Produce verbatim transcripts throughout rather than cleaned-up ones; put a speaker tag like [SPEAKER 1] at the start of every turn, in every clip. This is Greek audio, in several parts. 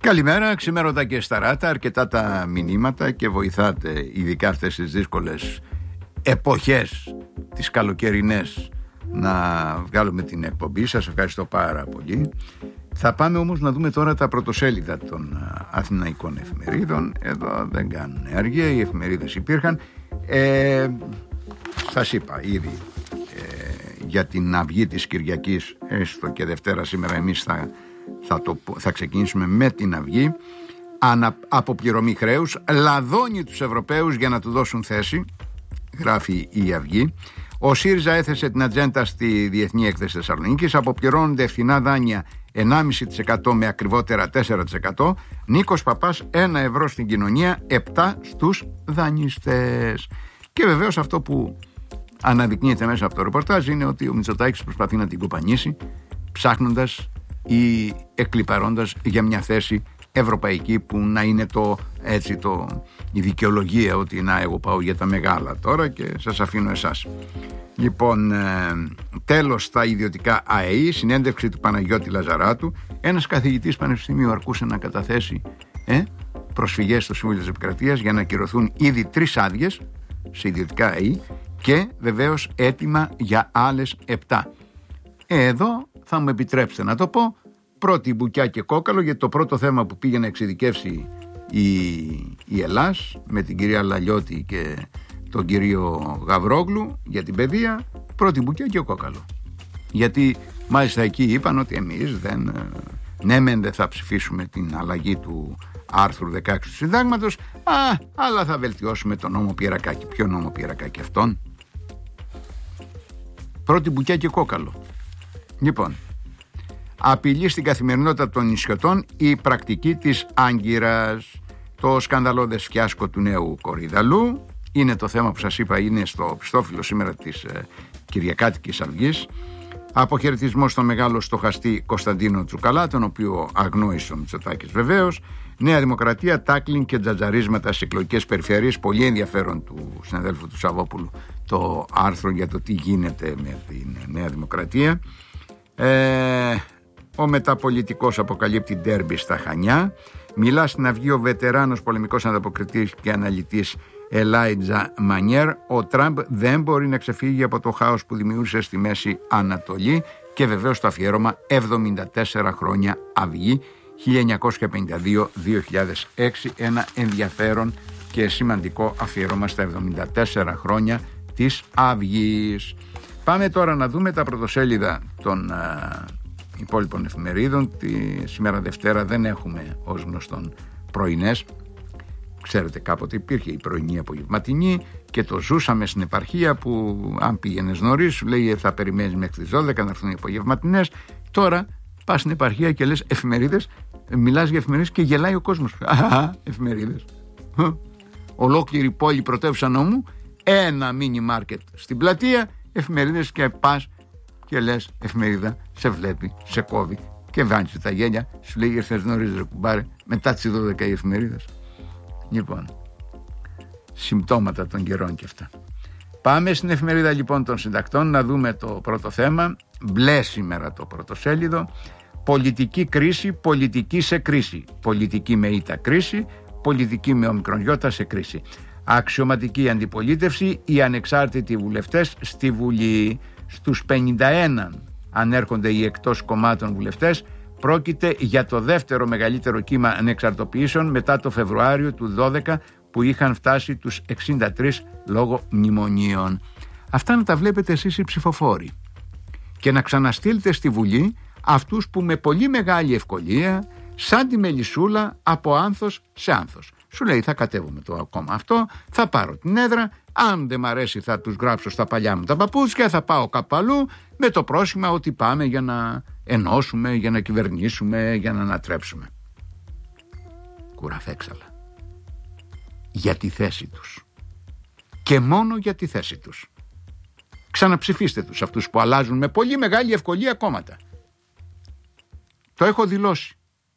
[SPEAKER 1] Καλημέρα, ξημέρωτα και σταράτα, αρκετά τα μηνύματα και βοηθάτε ειδικά αυτές τις δύσκολες εποχές, τις καλοκαιρινές, να βγάλουμε την εκπομπή. Σας ευχαριστώ πάρα πολύ. Θα πάμε όμως να δούμε τώρα τα πρωτοσέλιδα των αθηναϊκών εφημερίδων. Εδώ δεν κάνουν αργία, οι εφημερίδες υπήρχαν. Ε, σας είπα ήδη ε, για την αυγή της Κυριακής, έστω και Δευτέρα σήμερα εμείς θα, θα, το, θα ξεκινήσουμε με την αυγή. Ανα, αποπληρωμή χρέους, λαδώνει τους Ευρωπαίους για να του δώσουν θέση, γράφει η Αυγή. Ο ΣΥΡΙΖΑ έθεσε την ατζέντα στη Διεθνή Έκθεση Θεσσαλονίκης. Αποπληρώνονται φθηνά δάνεια ενάμιση τοις εκατό με ακριβότερα τέσσερα τοις εκατό. Νίκος Παπάς, ένα ευρώ στην κοινωνία, επτά στους δανειστές. Και βεβαίως αυτό που αναδεικνύεται μέσα από το ρεπορτάζ είναι ότι ο Μητσοτάκης προσπαθεί να την κοπανίσει, ψάχνοντας ή εκλιπαρώντας για μια θέση ευρωπαϊκή που να είναι το, έτσι, το, η δικαιολογία ότι να εγώ πάω για τα μεγάλα τώρα και σας αφήνω εσάς. Λοιπόν, ε, τέλος στα ιδιωτικά ΑΕΗ, συνέντευξη του Παναγιώτη Λαζαράτου. Ένας καθηγητής Πανεπιστημίου αρκούσε να καταθέσει ε, προσφυγές στο Συμβούλιο της Επικρατείας για να ακυρωθούν ήδη τρεις άδειες σε ιδιωτικά ΑΕΗ και βεβαίως έτοιμα για άλλες επτά. Ε, εδώ θα μου επιτρέψετε να το πω, πρώτη μπουκιά και κόκαλο, γιατί το πρώτο θέμα που πήγε να εξειδικεύσει η, η Ελλάς με την κυρία Λαλιώτη και τον κύριο Γαβρόγλου για την παιδεία, πρώτη μπουκιά και κόκαλο. Γιατί μάλιστα εκεί είπαν ότι εμείς δεν, ναι μεν δεν θα ψηφίσουμε την αλλαγή του άρθρου δεκαέξι του Συντάγματος, α, αλλά θα βελτιώσουμε τον νόμο Πιερακάκη. Ποιο νόμο Πιερακάκη αυτόν? Πρώτη μπουκιά και κόκαλο. Λοιπόν, απειλή στην καθημερινότητα των νησιωτών η πρακτική της Άγκυρας. Το σκανδαλώδες φιάσκο του νέου Κορυδαλού είναι το θέμα που σας είπα, είναι στο πιστόφυλλο σήμερα της ε, Κυριακάτικης Αυγής. Αποχαιρετισμός στον μεγάλο στοχαστή Κωνσταντίνο Τσουκαλά, τον οποίο αγνόησε ο Μητσοτάκης βεβαίως. Νέα Δημοκρατία, τάκλινγκ και τζατζαρίσματα στις εκλογικές περιφέρειες. Πολύ ενδιαφέρον του συναδέλφου του Σαββόπουλου το άρθρο για το τι γίνεται με τη Νέα Δημοκρατία. Ε, ο μεταπολιτικός αποκαλύπτει ντέρμπι στα Χανιά. Μιλά στην Αυγή ο βετεράνος πολεμικός ανταποκριτής και αναλυτής Ελάιτζα Μανιέρ. Ο Τραμπ δεν μπορεί να ξεφύγει από το χάος που δημιούργησε στη Μέση Ανατολή. Και βεβαίως το αφιέρωμα εβδομήντα τέσσερα χρόνια Αυγή χίλια εννιακόσια πενήντα δύο με δύο χιλιάδες έξι. Ένα ενδιαφέρον και σημαντικό αφιέρωμα στα εβδομήντα τέσσερα χρόνια της Αυγής. Πάμε τώρα να δούμε τα πρωτοσέλιδα των α, υπόλοιπων εφημερίδων. Τη, σήμερα Δευτέρα δεν έχουμε ως γνωστόν πρωινές. Ξέρετε, κάποτε υπήρχε η πρωινή απογευματινή και το ζούσαμε στην επαρχία που αν πήγαινες νωρίς σου λέει θα περιμένεις μέχρι τις δώδεκα να έρθουν οι απογευματινές. Τώρα πας στην επαρχία και λες εφημερίδες, μιλάς για εφημερίδες και γελάει ο κόσμος. Α, εφημερίδες. Ολόκληρη πόλη πρωτεύουσα νόμου, ένα μίνι μάρκετ στην πλατεία, εφημερίδες και πας και λες εφημερίδα, σε βλέπει, σε κόβει και βάνεις τα γέλια, σου λέει ήρθες νωρίς ρε κουμπάρε, μετά τις δώδεκα οι εφημερίδες. Λοιπόν, συμπτώματα των καιρών και αυτά. Πάμε στην εφημερίδα λοιπόν των συντακτών να δούμε το πρώτο θέμα. Μπλε σήμερα το πρωτοσέλιδο. Πολιτική κρίση, πολιτική σε κρίση. Πολιτική με ήττα κρίση, πολιτική με ομικρονιώτα σε κρίση. Αξιωματική αντιπολίτευση, οι ανεξάρτητοι βουλευτές στη Βουλή. Στους πενήντα ένα ανέρχονται οι εκτός κομμάτων βουλευτές. Πρόκειται για το δεύτερο μεγαλύτερο κύμα ανεξαρτοποιήσεων μετά το Φεβρουάριο του δώδεκα που είχαν φτάσει τους εξήντα τρία λόγω μνημονίων. Αυτά να τα βλέπετε εσείς οι ψηφοφόροι και να ξαναστείλετε στη Βουλή αυτούς που με πολύ μεγάλη ευκολία, σαν τη μελισσούλα, από άνθος σε άνθος. Σου λέει θα κατέβω με το κόμμα αυτό, θα πάρω την έδρα, αν δεν μ' αρέσει θα τους γράψω στα παλιά μου τα παπούτσια, θα πάω κάπου αλλού με το πρόσχημα ότι πάμε για να ενώσουμε, για να κυβερνήσουμε, για να ανατρέψουμε. Κουραφέξαλα. Για τη θέση τους. Και μόνο για τη θέση τους. Ξαναψηφίστε τους αυτούς που αλλάζουν με πολύ μεγάλη ευκολία κόμματα. Το έχω δηλώσει.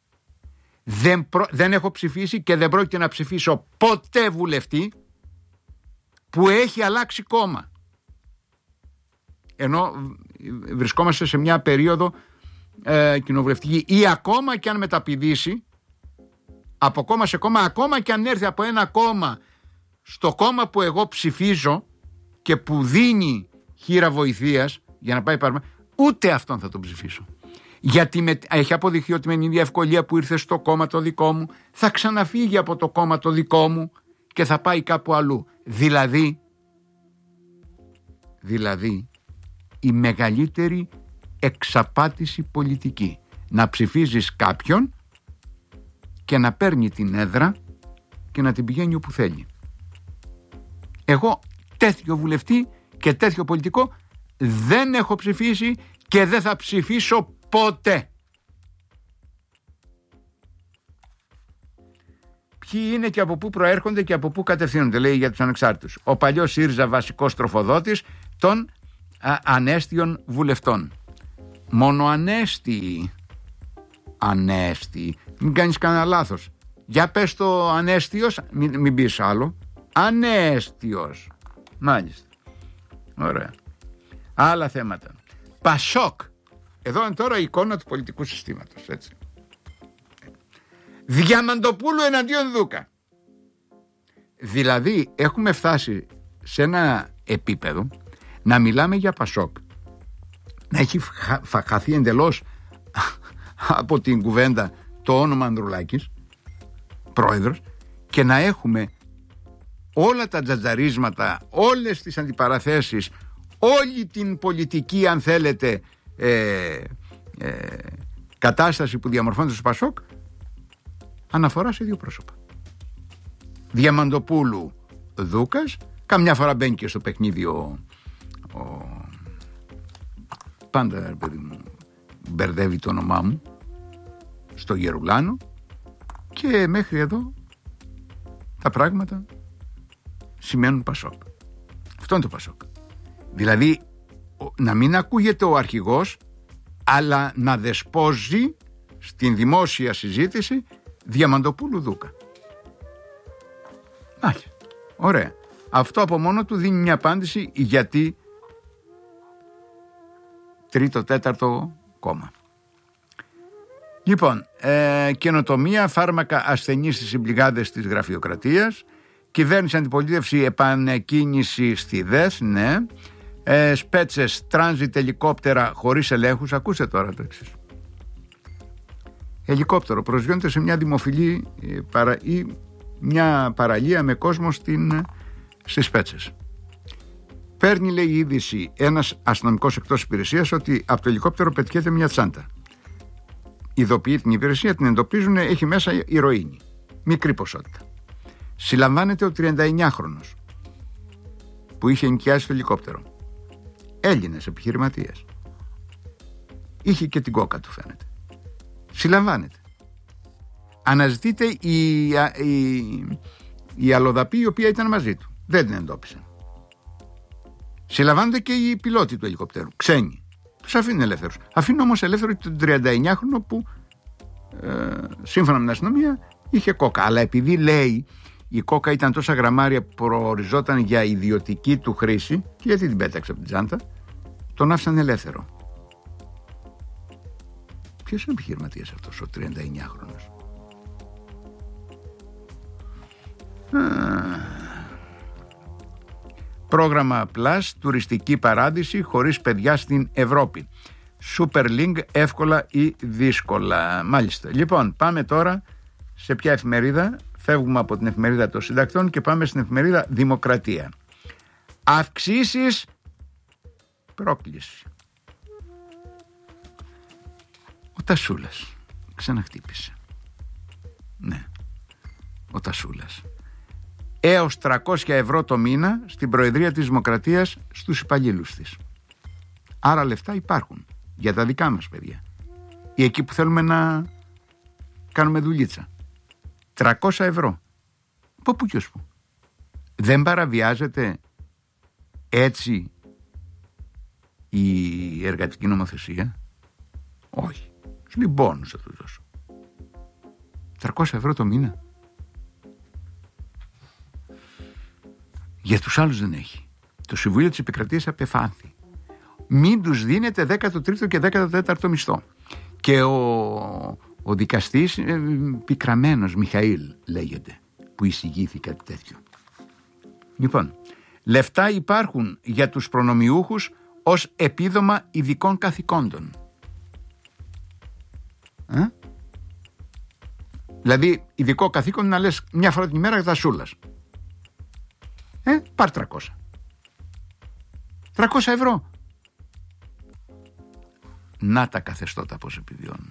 [SPEAKER 1] Δεν, προ... δεν έχω ψηφίσει και δεν πρόκειται να ψηφίσω ποτέ βουλευτή που έχει αλλάξει κόμμα. Ενώ βρισκόμαστε σε μια περίοδο ε, κοινοβουλευτική ή ακόμα και αν μεταπηδήσει από κόμμα σε κόμμα, ακόμα και αν έρθει από ένα κόμμα στο κόμμα που εγώ ψηφίζω και που δίνει χείρα βοηθείας για να πάει παρμα, ούτε αυτόν θα τον ψηφίσω. Γιατί με, έχει αποδειχθεί ότι με την ίδια ευκολία που ήρθε στο κόμμα το δικό μου θα ξαναφύγει από το κόμμα το δικό μου και θα πάει κάπου αλλού. Δηλαδή, δηλαδή η μεγαλύτερη εξαπάτηση πολιτική. Να ψηφίζεις κάποιον και να παίρνει την έδρα και να την πηγαίνει όπου θέλει. Εγώ τέτοιο βουλευτή και τέτοιο πολιτικό δεν έχω ψηφίσει και δεν θα ψηφίσω ποτέ. Ποιοι είναι και από πού προέρχονται και από πού κατευθύνονται, λέει για τους ανεξάρτητους. Ο παλιός ΣΥΡΙΖΑ βασικός τροφοδότης των α, ανέστιων βουλευτών. Μόνο ανέστιοι. Ανέστιοι. Μην κάνεις κανένα λάθος. Για πες το ανέστιος, μην, μην πεις άλλο. Ανέστιος. Μάλιστα. Ωραία. Άλλα θέματα. Πασόκ. Εδώ είναι τώρα η εικόνα του πολιτικού συστήματος, έτσι. Διαμαντοπούλου εναντίον Δούκα. Δηλαδή έχουμε φτάσει σε ένα επίπεδο να μιλάμε για Πασόκ, να έχει χαθεί εντελώς από την κουβέντα το όνομα Ανδρουλάκης πρόεδρος, και να έχουμε όλα τα τζατζαρίσματα, όλες τις αντιπαραθέσεις, όλη την πολιτική, αν θέλετε, ε, ε, κατάσταση που διαμορφώνεται στο Πασόκ αναφορά σε δύο πρόσωπα. Διαμαντοπούλου Δούκας, καμιά φορά μπαίνει και στο παιχνίδι ο, ο πάντα παιδί μου μπερδεύει το όνομά μου, στο Γερουλάνο, και μέχρι εδώ τα πράγματα σημαίνουν Πασόκ. Αυτό είναι το Πασόκ. Δηλαδή να μην ακούγεται ο αρχηγός, αλλά να δεσπόζει στην δημόσια συζήτηση Διαμαντοπούλου Δούκα. Μάλιστα. Ωραία. Αυτό από μόνο του δίνει μια απάντηση γιατί τρίτο, τέταρτο κόμμα. Λοιπόν, ε, καινοτομία, φάρμακα ασθενείς στις συμπληγάδες της γραφειοκρατίας, κυβέρνηση αντιπολίτευση επανεκκίνηση στη ΔΕΘ, ναι, ε, σπέτσες, τράνζιτ, ελικόπτερα χωρίς ελέγχους. Ακούστε τώρα το εξής. Ελικόπτερο προσγειώνεται σε μια δημοφιλή ε, παρα, ή μια παραλία με κόσμο στην, στις Σπέτσες. Παίρνει, λέει, η είδηση ένας αστυνομικός εκτός υπηρεσίας ότι από το ελικόπτερο πετιέται μια τσάντα. Ειδοποιεί την υπηρεσία, την εντοπίζουν, έχει μέσα ηρωίνη. Μικρή ποσότητα. Συλλαμβάνεται ο τριανταεννιάχρονος που είχε ενοικιάσει το ελικόπτερο. Έλληνες επιχειρηματίες. Είχε και την κόκα του, φαίνεται. Συλλαμβάνεται. Αναζητείται η, η, η αλλοδαπή η οποία ήταν μαζί του. Δεν την εντόπισαν. Συλλαμβάνονται και οι πιλότοι του ελικοπτέρου, ξένοι. Τους αφήνουν ελεύθερους. Αφήνουν όμως ελεύθερο τον τριανταεννιάχρονο που ε, σύμφωνα με την αστυνομία είχε κόκα. Αλλά επειδή, λέει, η κόκα ήταν τόσα γραμμάρια που προοριζόταν για ιδιωτική του χρήση, και γιατί την πέταξε από την τσάντα, τον άφησαν ελεύθερο. Ποιος είναι επιχειρηματίας αυτός ο τριανταεννιάχρονος? Πρόγραμμα Plus, τουριστική παράδειση χωρίς παιδιά στην Ευρώπη. Superlink, εύκολα ή δύσκολα. Μάλιστα. Λοιπόν, πάμε τώρα σε ποια εφημερίδα? Φεύγουμε από την εφημερίδα των συντακτών και πάμε στην εφημερίδα Δημοκρατία. Αυξήσεις, πρόκληση. Ο Τασούλας ξαναχτύπησε. Ναι, ο Τασούλας. Έως τριακόσια ευρώ το μήνα στην Προεδρία της Δημοκρατίας στους υπαλλήλους της. Άρα λεφτά υπάρχουν για τα δικά μας παιδιά ή εκεί που θέλουμε να κάνουμε δουλίτσα. τριακόσια ευρώ. Από πού και ως πού? Δεν παραβιάζεται έτσι η εργατική νομοθεσία? Όχι. Λοιπόν, θα του δώσω τριακόσια ευρώ το μήνα. Για τους άλλους δεν έχει. Το Συμβούλιο της Επικρατείας απεφάνθη. Μην τους δίνετε δέκατο τρίτο και δέκατο τέταρτο μισθό. Και ο, Ο δικαστής ε, Πικραμένος Μιχαήλ λέγεται, που εισηγήθη κάτι τέτοιο. Λοιπόν, λεφτά υπάρχουν για τους προνομιούχους ως επίδομα ειδικών καθηκόντων. Ε? Δηλαδή ειδικό καθήκον να λες μια φορά την ημέρα δασούλας. Ε, πάρ' τριακόσια. τριακόσια ευρώ. Να τα καθεστώτα πώς επιβιώνουν.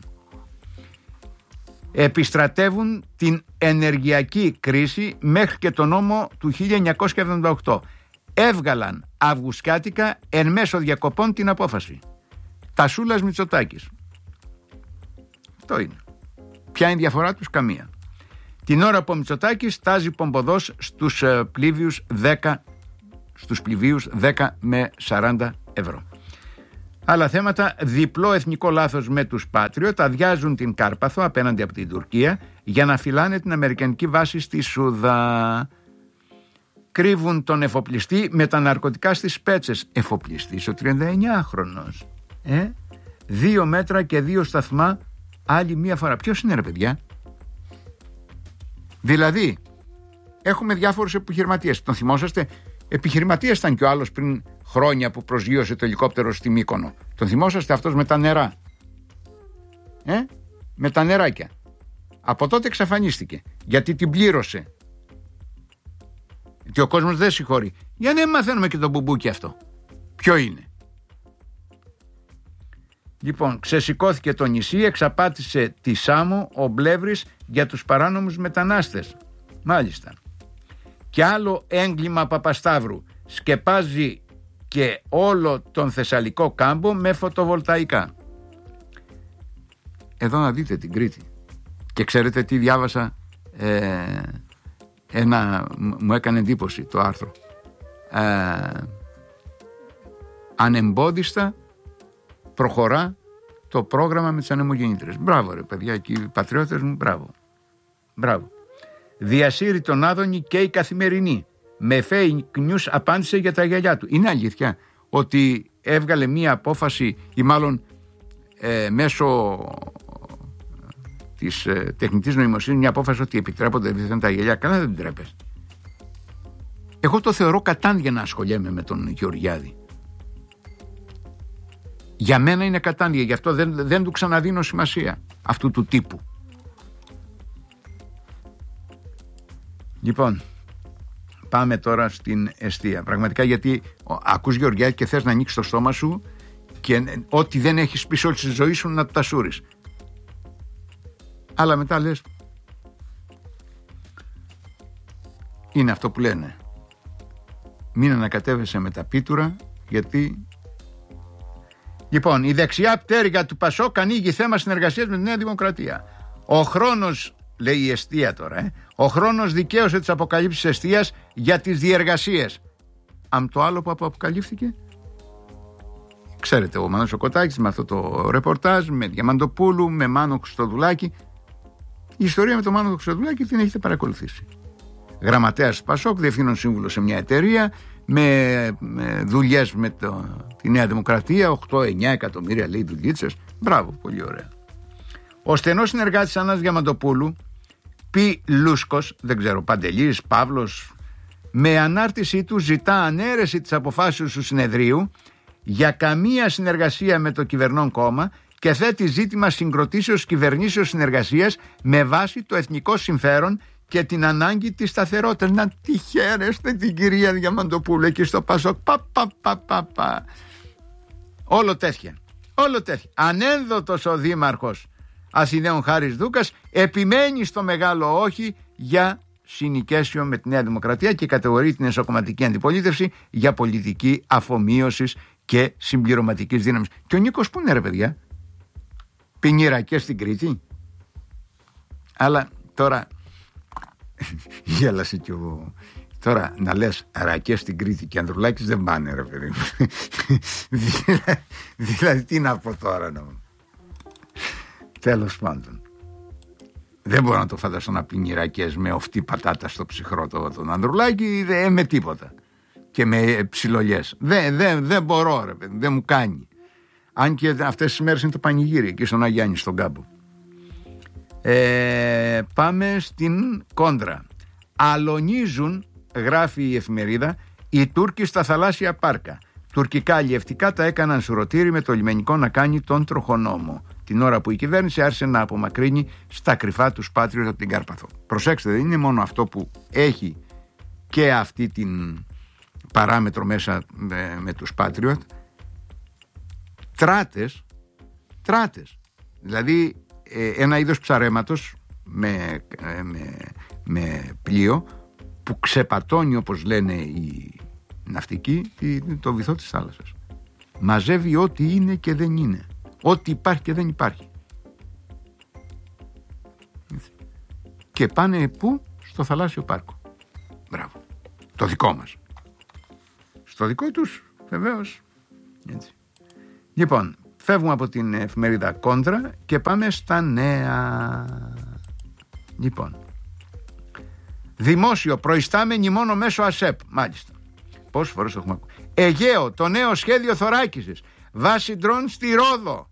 [SPEAKER 1] Επιστρατεύουν την ενεργειακή κρίση μέχρι και το νόμο του χίλια εννιακόσια εβδομήντα οκτώ. Έβγαλαν αυγουσκάτικα εν μέσω διακοπών την απόφαση. Τασούλας Μητσοτάκης. Αυτό είναι. Ποια είναι η διαφορά τους? Καμία. Την ώρα που ο Μητσοτάκης τάζει πομποδός στους πλήβιους δέκα, στους πληβίους δέκα με σαράντα ευρώ. Άλλα θέματα, διπλό εθνικό λάθος με τους Patriot, αδειάζουν την Κάρπαθο απέναντι από την Τουρκία για να φυλάνε την αμερικανική βάση στη Σούδα. Κρύβουν τον εφοπλιστή με τα ναρκωτικά στις πέτσες. Εφοπλιστής ο τριανταεννιάχρονος. Ε? Δύο μέτρα και δύο σταθμά άλλη μία φορά. Ποιος είναι ρε παιδιά? Δηλαδή, έχουμε διάφορους επιχειρηματίες. Τον θυμόσαστε? Επιχειρηματίας ήταν και ο άλλος πριν χρόνια που προσγείωσε το ελικόπτερο στη Μύκονο. Τον θυμόσαστε αυτός με τα νερά? Ε? Με τα νεράκια. Από τότε εξαφανίστηκε. Γιατί την πλήρωσε. Και ο κόσμος δεν συγχωρεί. Για να μαθαίνουμε και τον μπουμπούκι αυτό. Ποιο είναι? Λοιπόν, ξεσηκώθηκε το νησί, εξαπάτησε τη Σάμο ο Μπλεύρης για τους παράνομους μετανάστες. Μάλιστα. Και άλλο έγκλημα Παπασταύρου. Σκεπάζει και όλο τον Θεσσαλικό κάμπο με φωτοβολταϊκά. Εδώ να δείτε την Κρήτη. Και ξέρετε τι διάβασα? Ε, ένα, μου έκανε εντύπωση το άρθρο. Ε, ανεμπόδιστα προχωρά το πρόγραμμα με τις ανεμογεννήτρες. Μπράβο ρε παιδιά, εκεί οι πατριώτες μου, μπράβο. Μπράβο. Διασύρει τον Άδωνη και η Καθημερινή. Με fake news απάντησε για τα γυαλιά του. Είναι αλήθεια ότι έβγαλε μία απόφαση ή μάλλον ε, μέσω της ε, τεχνητής νοημοσύνης μια απόφαση ότι επιτρέπονται δίθεν τα γυαλιά? Καλά δεν τρέπες. Εγώ το θεωρώ κατάντια να ασχολιέμαι με τον Γεωργιάδη. Για μένα είναι κατάντια, γι' αυτό δεν, δεν του ξαναδίνω σημασία αυτού του τύπου. Λοιπόν, πάμε τώρα στην εστία. Πραγματικά, γιατί ακούς Γεωργιάδη και θες να ανοίξεις το στόμα σου και ό,τι δεν έχεις πει όλη τη ζωή σου να το τασούρεις. Αλλά μετά λες, είναι αυτό που λένε, μην ανακατεύεσαι με τα πίτουρα, γιατί... Λοιπόν, η δεξιά πτέρυγα του Πασόκ ανοίγει θέμα συνεργασίας με τη Νέα Δημοκρατία. Ο χρόνος, λέει η εστία τώρα, ε, ο χρόνος δικαίωσε τις αποκαλύψεις εστίας για τις διεργασίες. Αν το άλλο που αποκαλύφθηκε, ξέρετε, ο Μάνος ο Κοτάκης με αυτό το ρεπορτάζ, με Διαμαντοπούλου, με Μάνο Χριστοδουλάκη. Η ιστορία με τον Μάνο Χριστοδουλάκη την έχετε παρακολουθήσει. Γραμματέας του Πασόκ, διευθύνων σύμβουλο σε μια εταιρεία, με, με δουλειές με το, τη Νέα Δημοκρατία, οκτώ εννιά εκατομμύρια λέει δουλίτσες. Μπράβο, πολύ ωραία. Ο στενός συνεργάτης Άννας Διαμαντοπούλου, Πι Λούσκος, δεν ξέρω, Παντελής, Παύλος, με ανάρτησή του ζητά ανέρεση της αποφάσεως του συνεδρίου για καμία συνεργασία με το κυβερνών κόμμα και θέτει ζήτημα συγκροτήσεως κυβερνήσεως συνεργασίας με βάση το εθνικό συμφέρον και την ανάγκη της σταθερότητας. Να τη χαίρεστε την κυρία Διαμαντοπούλου εκεί στο Πασόκ. Πα, πα, πα, πα, πα. Όλο τέτοια. Όλο τέτοια. Ανένδοτος ο δήμαρχος Αθηναίων Χάρης Δούκας επιμένει στο μεγάλο όχι για συνοικέσιο με τη Νέα Δημοκρατία και κατηγορεί την εσωκομματική αντιπολίτευση για πολιτική αφομοίωσης και συμπληρωματικής δύναμης. Και ο Νίκος πού είναι ρε παιδιά? Πινιρακές στην Κρήτη. Αλλά τώρα γέλασε κι ο... Τώρα να λες ρακές στην Κρήτη και Ανδρουλάκης δεν πάνε ρε παιδί. δηλαδή, δηλαδή τι να πω τώρα νο. Τέλος πάντων, δεν μπορώ να το φανταστώ να πίνει ρακές με οφτή πατάτα στο ψυχρό το, τον Ανδρουλάκη, δε, με τίποτα και με ψιλολιές. Δεν δε, δε μπορώ ρε παιδί, δεν μου κάνει. Αν και αυτές τις μέρες είναι το πανηγύρι εκεί στον Αγιάννη στον κάμπο. Ε, πάμε στην κόντρα. Αλωνίζουν, γράφει η εφημερίδα, οι Τούρκοι στα θαλάσσια πάρκα. Τουρκικά αλλιευτικά τα έκαναν σουρωτήρι με το λιμενικό να κάνει τον τροχονόμο. Την ώρα που η κυβέρνηση άρχισε να απομακρύνει στα κρυφά τους Patriot από την Κάρπαθο. Προσέξτε, δεν είναι μόνο αυτό που έχει και αυτή την παράμετρο μέσα με, με τους Patriot. Τράτες, τράτες. Δηλαδή ε, ένα είδος ψαρέματος με, ε, με, με πλοίο που ξεπατώνει, όπως λένε οι ναυτικοί, το βυθό της θάλασσας. Μαζεύει ό,τι είναι και δεν είναι. Ό,τι υπάρχει και δεν υπάρχει. Και πάνε πού? Στο θαλάσσιο πάρκο. Μπράβο. Το δικό μας. Στο δικό τους βεβαίως. Έτσι. Λοιπόν, φεύγουμε από την εφημερίδα Κόντρα και πάμε στα νέα. Λοιπόν, δημόσιο προϊστάμενοι μόνο μέσω ΑΣΕΠ. Μάλιστα. Πόσες φορές το έχουμε ακούσει. Αιγαίο, το νέο σχέδιο θωράκισης. Βάση ντρόν στη Ρόδο.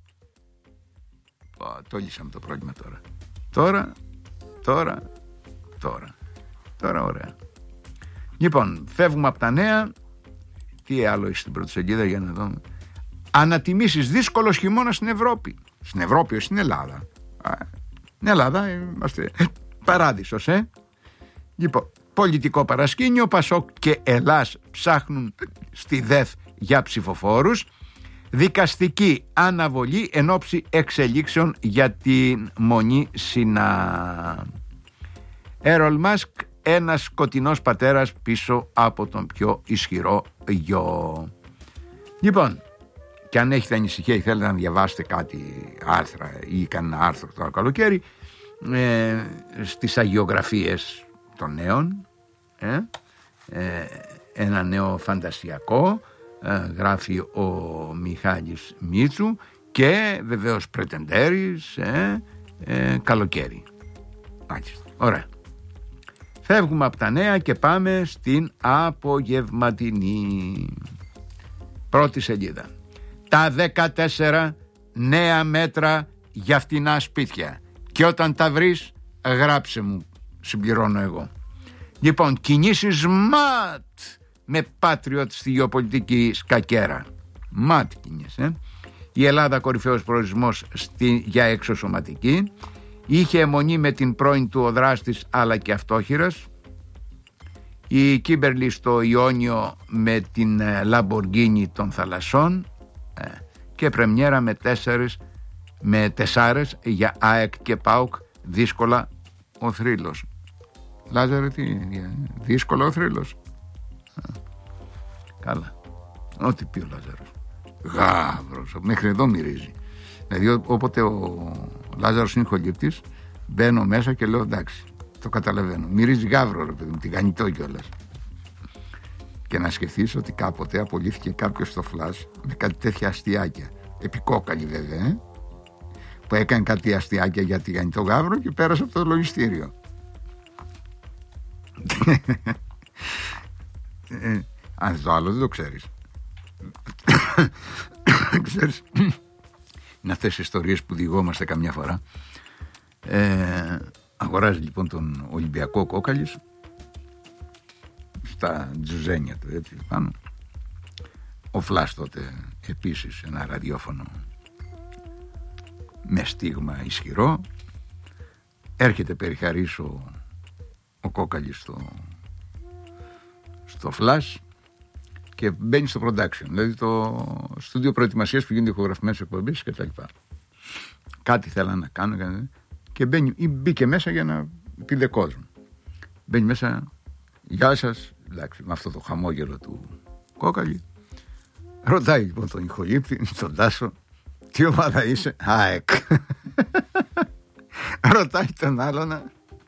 [SPEAKER 1] Ω, το λύσαμε το πρόβλημα τώρα. Τώρα, τώρα, τώρα. Τώρα ωραία. Λοιπόν, φεύγουμε από τα νέα. Τι άλλο έχει στην πρώτη σελίδα για να δούμε. Ανατιμήσεις δύσκολος χειμώνας στην Ευρώπη. Στην Ευρώπη, στην Ελλάδα. Α, στην Ελλάδα είμαστε παράδεισος, ε. Λοιπόν, πολιτικό παρασκήνιο, Πασόκ και Ελλάς ψάχνουν στη ΔΕΘ για ψηφοφόρους. Δικαστική αναβολή εν ώψη εξελίξεων για την Μονή Σινά. Έρολ Μάσκ, ένας σκοτεινός πατέρας πίσω από τον πιο ισχυρό γιο. Λοιπόν, και αν έχετε ανησυχία ή θέλετε να διαβάσετε κάτι άρθρα ή κανένα άρθρο το καλοκαίρι, ε, στις αγιογραφίες των νέων, ε, ε, ένα νέο φαντασιακό, ε, γράφει ο Μιχάλης Μίτσου, και βεβαίως Πρετεντέρης, ε, ε, καλοκαίρι. Μάλιστα. Ωραία. Φεύγουμε από τα νέα και πάμε στην απογευματινή. Πρώτη σελίδα. Τα δεκατέσσερα νέα μέτρα για φτηνά σπίτια. Και όταν τα βρεις, γράψε μου, συμπληρώνω εγώ. Λοιπόν, κινήσεις ματ με Patriot στη γεωπολιτική σκακέρα. Ματ κινήσεις, ε. Η Ελλάδα κορυφαίος προορισμός στη, για εξωσωματική. Είχε αιμονή με την πρώην του ο δράστης αλλά και αυτόχειρας. Η Κίμπερλι στο Ιόνιο με την Λαμποργκίνη των θαλασσών, ε, και πρεμιέρα με τέσσερις με τεσσάρες για ΑΕΚ και ΠΑΟΚ. Δύσκολα ο θρύλος. Λάζαρε, τι δύσκολα ο θρύλος. Καλά. Ό,τι πει ο Λάζαρος. Γάβρος. Μέχρι εδώ μυρίζει. Δηλαδή όποτε ο Λάζαρος είναι χολύπτης, μπαίνω μέσα και λέω εντάξει, το καταλαβαίνω. Μυρίζει γάβρο, ρε παιδί μου, τηγανιτό κιόλας. Και να σκεφτείς ότι κάποτε απολύθηκε κάποιος στο φλας με κάτι τέτοια αστιάκια. Επικόκαλη βέβαια, ε? Που έκανε κάτι αστιάκια για τηγανιτό γάβρο και πέρασε από το λογιστήριο. ε, αν το άλλο δεν το ξέρεις. Ξέρεις, είναι αυτές οι ιστορίες που διηγόμαστε καμιά φορά. Ε, αγοράζει λοιπόν τον Ολυμπιακό Κόκαλης στα τζουζένια του, έτσι πάνω. Ο Φλάς τότε επίσης ένα ραδιόφωνο με στίγμα ισχυρό. Έρχεται περιχαρής ο, ο Κόκαλης στο, στο Φλάς και μπαίνει στο production, δηλαδή το στούντιο προετοιμασίας που γίνονται ηχογραφημένες εκπομπές και τα λοιπά. Κάτι θέλανε να κάνουν και μπαίνει, ή μπήκε μέσα για να πει δε κόσμο. Μπαίνει μέσα, γεια σας, εντάξει, με αυτό το χαμόγελο του Κόκαλη. Ρωτάει λοιπόν τον ηχολήπτη, τον Τάσο, τι ομάδα είσαι? ΑΕΚ. Ρωτάει τον άλλον,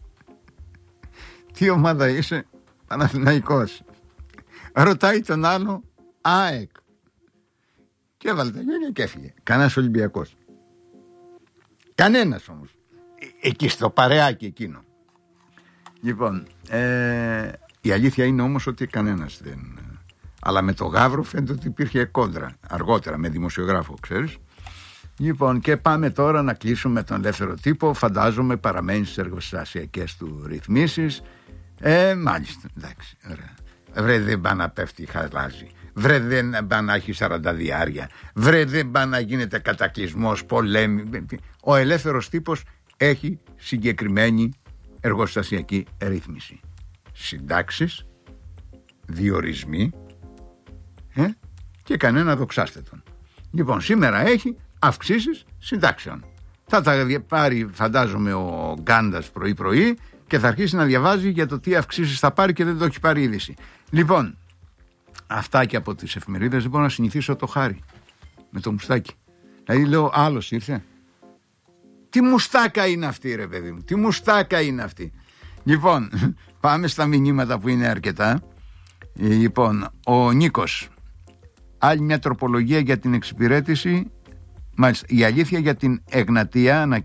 [SPEAKER 1] τι ομάδα είσαι? Παναθηναϊκός. Ρωτάει τον άλλο, ΑΕΚ. Και έβαλε τα γένια και έφυγε. Κανένας Ολυμπιακός. Κανένας όμως. Εκεί στο παρεάκι εκείνο. Λοιπόν, ε, η αλήθεια είναι όμως ότι κανένας δεν... Αλλά με το Γαύρο φαίνεται ότι υπήρχε κόντρα. Αργότερα με δημοσιογράφο, ξέρεις. Λοιπόν, και πάμε τώρα να κλείσουμε τον ελεύθερο τύπο. Φαντάζομαι παραμένει στις εργοστασιακές του ρυθμίσεις. Ε, μάλιστα, εντάξει, ωραία. Βρε, δεν πάει να πέφτει, χαλάζει. Βρε, δεν πάει να έχει σαράντα διάρια. Βρε, δεν πάει να γίνεται κατακλυσμός, πολέμη. Ο ελεύθερος τύπος έχει συγκεκριμένη εργοστασιακή ρύθμιση. Συντάξεις, διορισμοί, ε, και κανένα δοξάστε τον. Λοιπόν, σήμερα έχει αυξήσεις συντάξεων. Θα τα πάρει, φαντάζομαι, ο Γκάντας πρωί-πρωί και θα αρχίσει να διαβάζει για το τι αυξήσεις θα πάρει και δεν το έχει πάρει είδηση. Λοιπόν, αυτά και από τις εφημερίδες. Δεν μπορώ να συνηθίσω το Χάρη με το μουστάκι. Δηλαδή λέω, άλλος ήρθε. Τι μουστάκα είναι αυτή, ρε παιδί μου, τι μουστάκα είναι αυτή. Λοιπόν, πάμε στα μηνύματα που είναι αρκετά. Λοιπόν, ο Νίκος, άλλη μια τροπολογία για την εξυπηρέτηση. Μάλιστα, η αλήθεια για την Εγνατία